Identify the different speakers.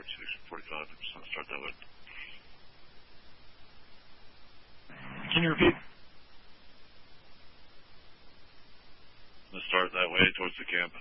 Speaker 1: 45. I'm just going to start that way.
Speaker 2: Can you repeat?
Speaker 1: I'm going to start that way towards the camp.